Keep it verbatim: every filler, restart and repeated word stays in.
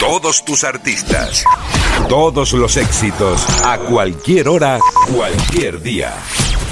Todos tus artistas, todos los éxitos, a cualquier hora, cualquier día.